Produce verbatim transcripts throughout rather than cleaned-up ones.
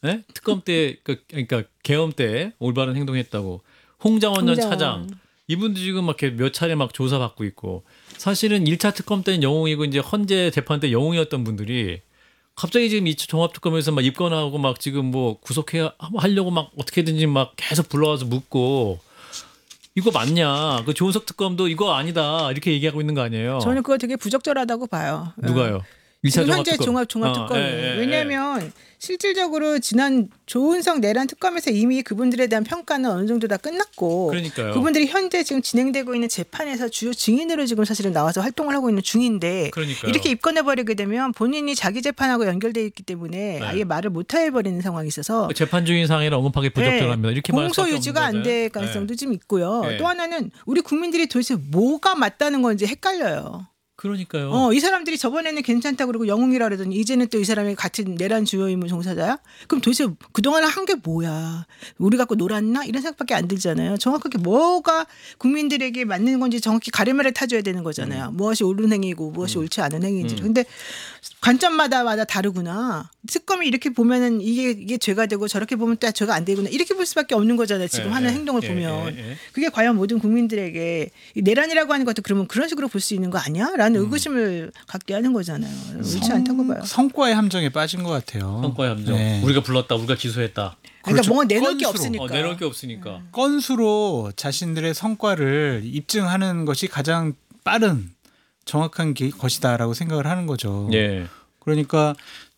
네? 특검 때 그러니까 계엄 때 올바른 행동했다고 홍장원 전 홍장원. 차장 이분도 지금 막 이렇게 몇 차례 막 조사받고 있고 사실은 일 차 특검 때는 영웅이고 이제 헌재 재판 때 영웅이었던 분들이 갑자기 지금 이 차 종합특검에서 막 입건하고 막 지금 뭐 구속해 하려고 막 어떻게든지 막 계속 불러와서 묻고 이거 맞냐? 그 조은석 특검도 이거 아니다 이렇게 얘기하고 있는 거 아니에요? 저는 그거 되게 부적절하다고 봐요. 누가요? 일 차 지금 현재 종합 종합특검. 종합 특검이 어, 예, 예, 왜냐하면 실질적으로 지난 조은석 내란 특검에서 이미 그분들에 대한 평가는 어느 정도 다 끝났고 그러니까요. 그분들이 현재 지금 진행되고 있는 재판에서 주요 증인으로 지금 사실은 나와서 활동을 하고 있는 중인데 그러니까요. 이렇게 입건해 버리게 되면 본인이 자기 재판하고 연결돼 있기 때문에 네. 아예 말을 못 해버리는 상황이 있어서 재판 중인 상해를 언급하기 부적절합니다. 네, 이렇게 말할 공소 수밖에 유지가 없는 안 거죠. 될 가능성도 네. 좀 있고요. 네. 또 하나는 우리 국민들이 도대체 뭐가 맞다는 건지 헷갈려요. 그러니까요. 어, 이 사람들이 저번에는 괜찮다 그러고 영웅이라 그러더니 이제는 또 이 사람이 같은 내란 주요 임무 종사자야? 그럼 도대체 그동안 한 게 뭐야? 우리 갖고 놀았나? 이런 생각밖에 안 들잖아요. 정확하게 뭐가 국민들에게 맞는 건지 정확히 가르마를 타줘야 되는 거잖아요. 음. 무엇이 옳은 행위고 무엇이 음. 옳지 않은 행위인지. 음. 근데 관점마다 마다 다르구나. 특검이 이렇게 보면은 이게 이게 죄가 되고 저렇게 보면 또 죄가 안 되구나. 이렇게 볼 수밖에 없는 거잖아요. 지금 예, 하는 예, 행동을 예, 보면. 예, 예. 그게 과연 모든 국민들에게 이 내란이라고 하는 것도 그러면 그런 식으로 볼 수 있는 거 아니야? 라는 음. 의구심을 갖게 하는 거잖아요. 옳지 않다고 봐요. 성과의 함정에 빠진 것 같아요. 성과의 함정. 네. 우리가 불렀다. 우리가 기소했다. 그러니까 그렇죠. 뭔가 내놓을 게 건수로. 없으니까. 어, 내놓을 게 없으니까. 건수로 자신들의 성과를 입증하는 것이 가장 빠른 정확한 기, 것이다라고 생각을 하는 거죠. 예. 그러니까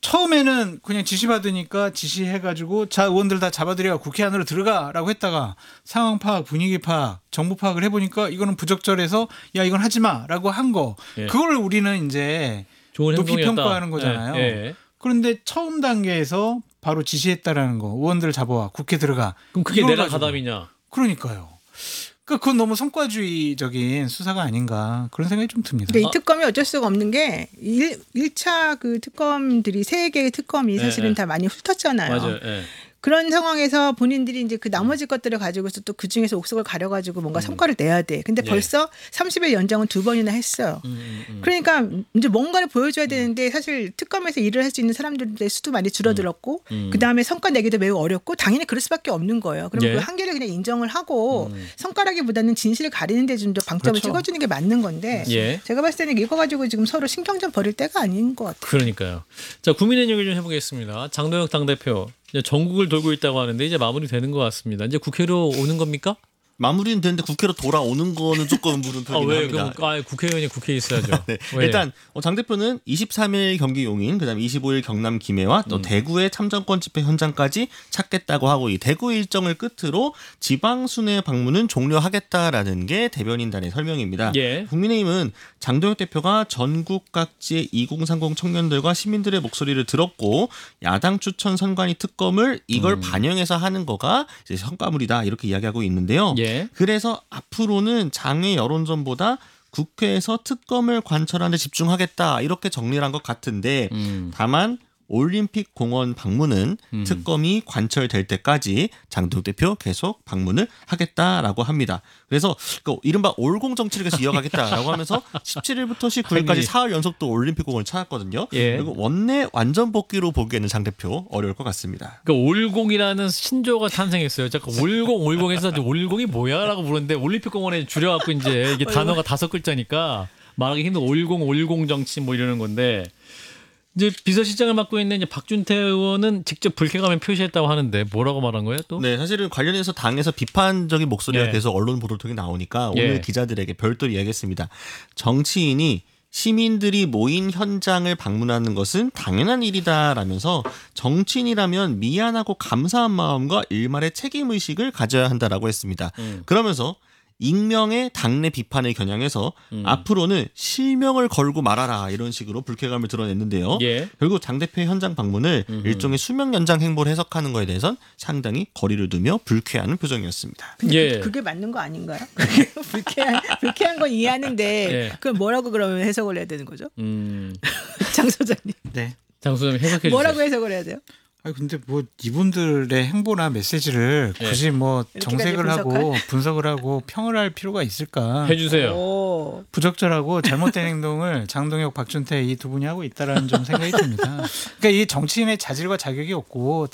처음에는 그냥 지시받으니까 지시해가지고 자 의원들 다 잡아들여 국회 안으로 들어가라고 했다가 상황 파악, 분위기 파악, 정보 파악을 해보니까 이거는 부적절해서 야 이건 하지 마라고 한 거. 예. 그걸 우리는 이제 좋은 높이 행동이었다. 평가하는 거잖아요. 예, 예. 그런데 처음 단계에서 바로 지시했다라는 거. 의원들 잡아와 국회 들어가. 그럼 그게 이걸 내란 가지고. 가담이냐? 그러니까요. 그러니까 그건 너무 성과주의적인 수사가 아닌가 그런 생각이 좀 듭니다. 근데 이 특검이 어쩔 수가 없는 게 일, 일 차 그 특검들이 세 개의 특검이 사실은 네, 다 많이 훑었잖아요. 맞아요. 예. 그런 상황에서 본인들이 이제 그 나머지 것들을 가지고서 또 그 중에서 옥석을 가려가지고 뭔가 성과를 내야 돼. 근데 예. 벌써 삼십 일 연장은 두 번이나 했어요. 음, 음, 음. 그러니까 이제 뭔가를 보여줘야 되는데 사실 특검에서 일을 할 수 있는 사람들의 수도 많이 줄어들었고 음. 그 다음에 성과 내기도 매우 어렵고 당연히 그럴 수밖에 없는 거예요. 그럼 예. 그 한계를 그냥 인정을 하고 음. 성과라기보다는 진실을 가리는 데 좀 더 방점을 그렇죠. 찍어주는 게 맞는 건데 예. 제가 봤을 때는 이거 가지고 지금 서로 신경전 벌일 때가 아닌 것 같아요. 그러니까요. 자, 국민의 얘기 좀 해보겠습니다. 장동혁 당대표 이제 전국을 돌고 있다고 하는데 이제 마무리되는 것 같습니다. 이제 국회로 오는 겁니까? 마무리는 되는데 국회로 돌아오는 거는 조금 물음표긴 아, 왜? 합니다. 그럼 아, 국회의원이 국회에 있어야죠. 네. 왜? 일단 어, 장 대표는 이십삼 일 경기 용인, 그다음에 이십오 일 경남 김해와 또 음. 대구의 참정권 집회 현장까지 찾겠다고 하고 이 대구 일정을 끝으로 지방 순회 방문은 종료하겠다라는 게 대변인단의 설명입니다. 예. 국민의힘은 장동혁 대표가 전국 각지의 이공삼공 청년들과 시민들의 목소리를 들었고 야당 추천 선관위 특검을 이걸 음. 반영해서 하는 거가 이제 성과물이다 이렇게 이야기하고 있는데요. 예. 그래서 앞으로는 장외 여론전보다 국회에서 특검을 관철하는 데 집중하겠다 이렇게 정리를 한 것 같은데 음. 다만 올림픽 공원 방문은 음. 특검이 관철될 때까지 장동혁 대표 계속 방문을 하겠다라고 합니다. 그래서 그 이른바 올공 정치를 계속 이어가겠다라고 하면서 십칠 일부터 십구 일까지 아니. 사흘 연속 또 올림픽 공원을 찾았거든요. 예. 그리고 원내 완전 복귀로 보기에는 장 대표 어려울 것 같습니다. 그러니까 올공이라는 신조가 탄생했어요. 잠깐 올공 올공해서 이제 올공이 뭐야라고 물었는데 올림픽 공원에 줄여갖고 이제 이게 단어가 다섯 글자니까 말하기 힘든 올공 올공 정치 뭐 이러는 건데 이제 비서실장을 맡고 있는 이제 박준태 의원은 직접 불쾌감을 표시했다고 하는데 뭐라고 말한 거예요 또? 네, 사실은 관련해서 당에서 비판적인 목소리가 예. 계속 언론 보도 통해 나오니까 오늘 예. 기자들에게 별도로 이야기했습니다. 정치인이 시민들이 모인 현장을 방문하는 것은 당연한 일이다라면서 정치인이라면 미안하고 감사한 마음과 일말의 책임의식을 가져야 한다라고 했습니다. 음. 그러면서 익명의 당내 비판을 겨냥해서 음. 앞으로는 실명을 걸고 말아라 이런 식으로 불쾌감을 드러냈는데요. 예. 결국 장 대표의 현장 방문을 음흠. 일종의 수명 연장 행보를 해석하는 거에 대해선 상당히 거리를 두며 불쾌하는 표정이었습니다. 근데 예. 그, 그게 맞는 거 아닌가요? 그게 불쾌한, 불쾌한 건 이해하는데 예. 그럼 뭐라고 그러면 해석을 해야 되는 거죠? 음. 장 소장님. 네. 장 소장님 해석해 주세요. 뭐라고 해석을 해야 돼요? 아 근데 뭐 이분들의 행보나 메시지를 예. 굳이 뭐 이렇게까지 정색을 하고 분석할? 분석을 하고 평을 할 필요가 있을까? 해주세요. 오. 부적절하고 잘못된 행동을 장동혁, 박준태 이 두 분이 하고 있다라는 좀 생각이 듭니다. 그러니까 이 정치인의 자질과 자격이 없고